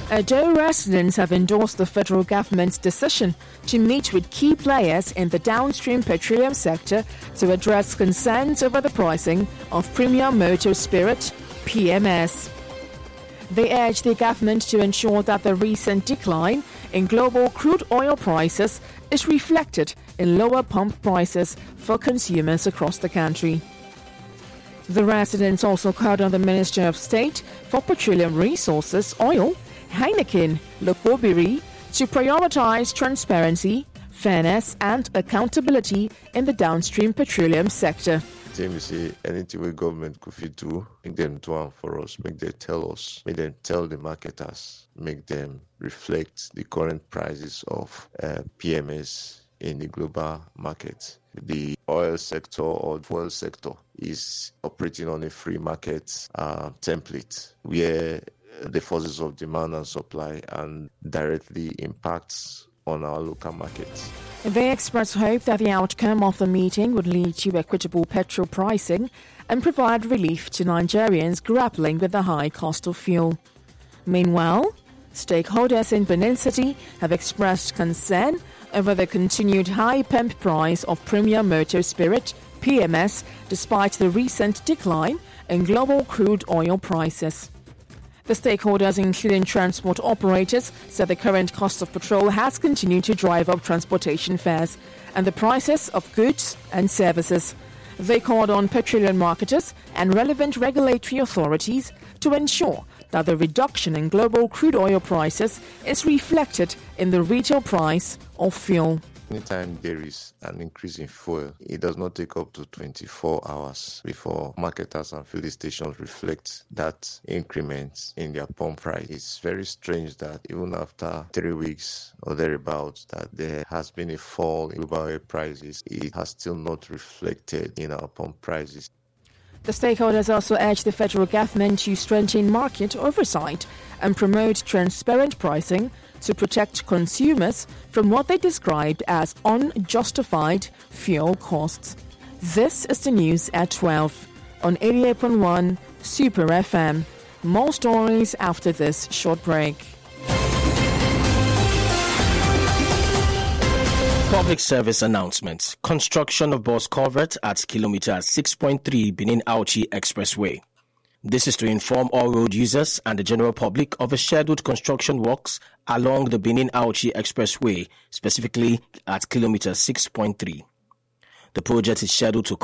Edo residents have endorsed the federal government's decision to meet with key players in the downstream petroleum sector to address concerns over the pricing of premium motor spirit, PMS. They urge the government to ensure that the recent decline in global crude oil prices is reflected in lower pump prices for consumers across the country. The residents also called on the Minister of State for Petroleum Resources, Oil, Heineken Lokobiri, to prioritize transparency, fairness and accountability in the downstream petroleum sector. We say anything the government could do, make them do it for us, make them tell us, make them tell the marketers, make them reflect the current prices of PMS in the global market. The oil sector or fuel sector is operating on a free market template where the forces of demand and supply and directly impacts on our local markets. They express hope that the outcome of the meeting would lead to equitable petrol pricing and provide relief to Nigerians grappling with the high cost of fuel. Meanwhile, stakeholders in Benin City have expressed concern over the continued high pump price of premium motor spirit, PMS, despite the recent decline in global crude oil prices. The stakeholders, including transport operators, said the current cost of petrol has continued to drive up transportation fares and the prices of goods and services. They called on petroleum marketers and relevant regulatory authorities to ensure that the reduction in global crude oil prices is reflected in the retail price of fuel. Anytime there is an increase in fuel, it does not take up to 24 hours before marketers and filling stations reflect that increment in their pump price. It's very strange that even after 3 weeks or thereabouts that there has been a fall in global oil prices, it has still not reflected in our pump prices. The stakeholders also urged the federal government to strengthen market oversight and promote transparent pricing to protect consumers from what they described as unjustified fuel costs. This is the news at 12 on 88.1 Super FM. More stories after this short break. Public service announcement. Construction of bus culvert at kilometer 6.3 Benin-Auchi Expressway. This is to inform all road users and the general public of the scheduled construction works along the Benin-Auchi Expressway, specifically at kilometer 6.3. The project is scheduled to